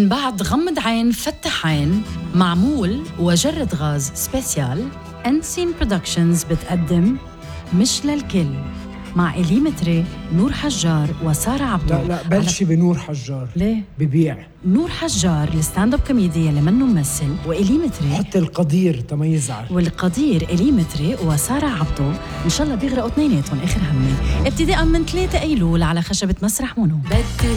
من بعد غمض عين فتح عين معمول وجرد غاز سبيسيال. أنسين برودكشنز بتقدم مش للكل مع إليمتري، نور حجار وسارة عبدو. لا بلشي بنور حجار. ليه؟ ببيع نور حجار الستاند اب كوميديا اللي منه ممثل، وإليمتري حتى القدير تميزعل، والقدير إليمتري وسارة عبدو. إن شاء الله بيغرقوا اثنيناتهم آخر همي ابتداء من 3 أيلول على خشبة مسرح مونو.